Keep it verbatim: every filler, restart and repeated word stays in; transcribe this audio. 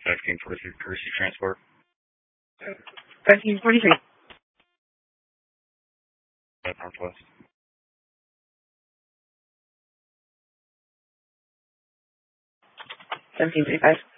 fifteen forty-three courtesy transport. fifteen forty-three. Northwest. seventeen thirty-five.